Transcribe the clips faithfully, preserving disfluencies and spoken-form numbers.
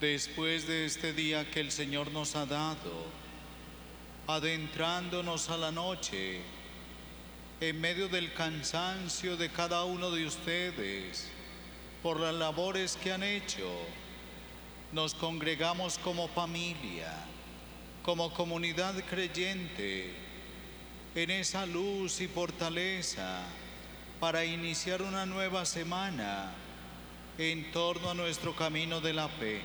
Después de este día que el Señor nos ha dado, adentrándonos a la noche, en medio del cansancio de cada uno de ustedes, por las labores que han hecho, nos congregamos como familia, como comunidad creyente, en esa luz y fortaleza para iniciar una nueva semana en torno a nuestro camino de la fe.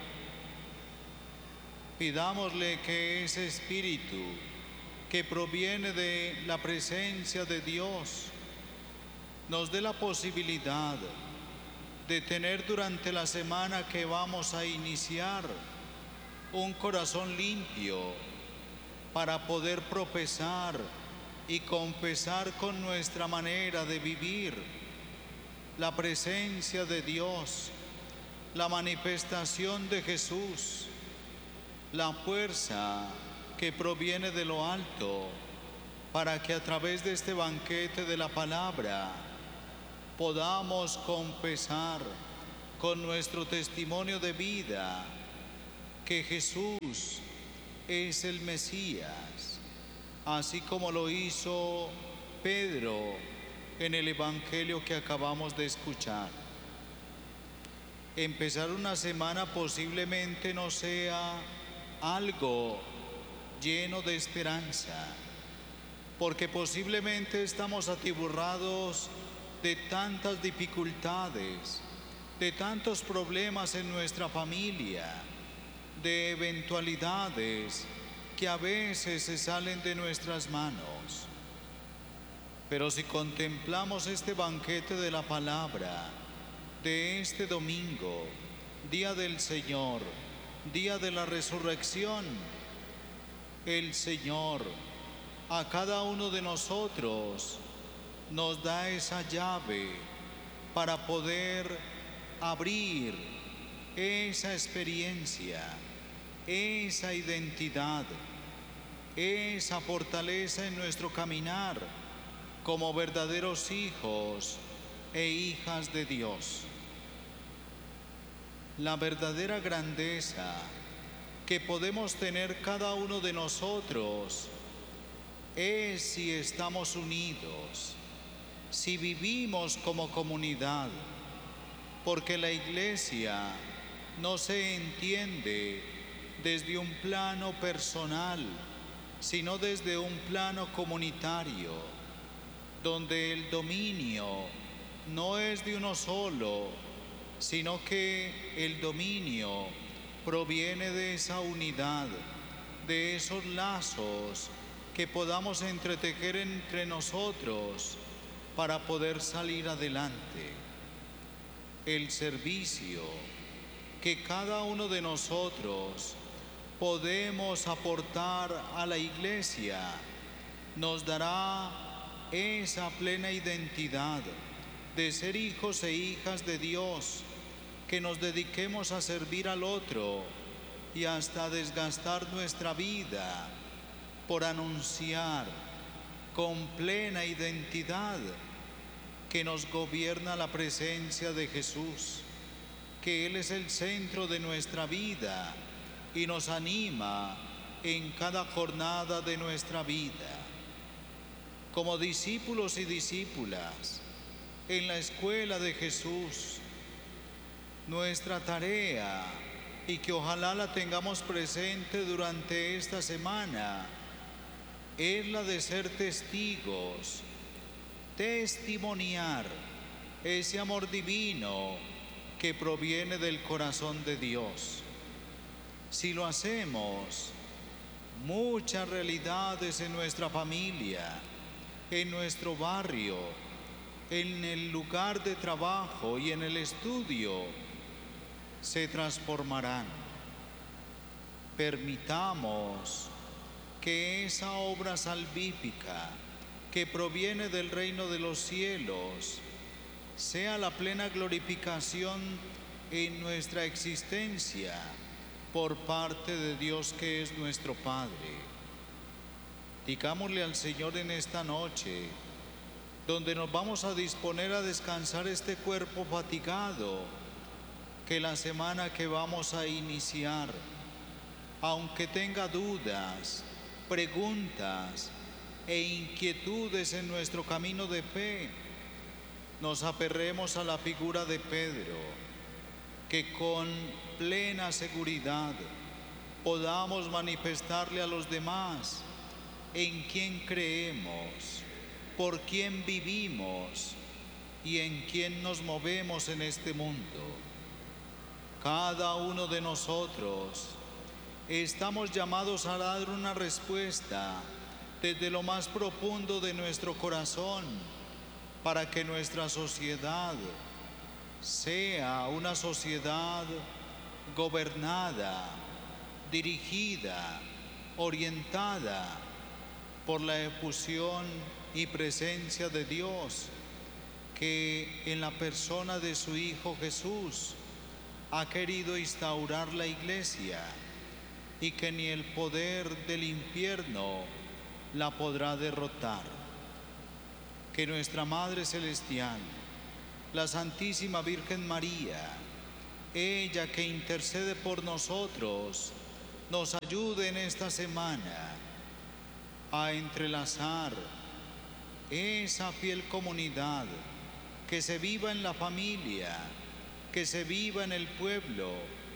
Pidámosle que ese espíritu que proviene de la presencia de Dios nos dé la posibilidad de tener durante la semana que vamos a iniciar un corazón limpio para poder profesar y confesar con nuestra manera de vivir la presencia de Dios, la manifestación de Jesús, la fuerza que proviene de lo alto, para que a través de este banquete de la palabra podamos confesar con nuestro testimonio de vida que Jesús es el Mesías, así como lo hizo Pedro en el Evangelio que acabamos de escuchar. Empezar una semana posiblemente no sea algo lleno de esperanza, porque posiblemente estamos atiborrados de tantas dificultades, de tantos problemas en nuestra familia, de eventualidades que a veces se salen de nuestras manos. Pero si contemplamos este banquete de la palabra, de este domingo, día del Señor, día de la resurrección, el Señor a cada uno de nosotros nos da esa llave para poder abrir esa experiencia, esa identidad, esa fortaleza en nuestro caminar como verdaderos hijos e hijas de Dios. La verdadera grandeza que podemos tener cada uno de nosotros es si estamos unidos, si vivimos como comunidad, porque la iglesia no se entiende desde un plano personal, sino desde un plano comunitario, donde el dominio no es de uno solo, sino que el dominio proviene de esa unidad, de esos lazos que podamos entretejer entre nosotros para poder salir adelante. El servicio que cada uno de nosotros podemos aportar a la iglesia nos dará esa plena identidad de ser hijos e hijas de Dios, que nos dediquemos a servir al otro y hasta desgastar nuestra vida por anunciar con plena identidad que nos gobierna la presencia de Jesús, que Él es el centro de nuestra vida y nos anima en cada jornada de nuestra vida. Como discípulos y discípulas en la escuela de Jesús, nuestra tarea, y que ojalá la tengamos presente durante esta semana, es la de ser testigos, testimoniar ese amor divino que proviene del corazón de Dios. Si lo hacemos, muchas realidades en nuestra familia, en nuestro barrio, en el lugar de trabajo y en el estudio, se transformarán. Permitamos que esa obra salvífica que proviene del reino de los cielos sea la plena glorificación en nuestra existencia por parte de Dios, que es nuestro Padre. Digámosle al Señor en esta noche, donde nos vamos a disponer a descansar este cuerpo fatigado, que la semana que vamos a iniciar, aunque tenga dudas, preguntas e inquietudes en nuestro camino de fe, nos aferremos a la figura de Pedro, que con plena seguridad podamos manifestarle a los demás en quién creemos, por quién vivimos y en quién nos movemos en este mundo. Cada uno de nosotros estamos llamados a dar una respuesta desde lo más profundo de nuestro corazón para que nuestra sociedad sea una sociedad gobernada, dirigida, orientada por la efusión y presencia de Dios, que en la persona de su Hijo Jesús ha querido instaurar la Iglesia y que ni el poder del infierno la podrá derrotar. Que nuestra Madre Celestial, la Santísima Virgen María, ella que intercede por nosotros, nos ayude en esta semana a entrelazar esa fiel comunidad, que se viva en la familia, que se viva en el pueblo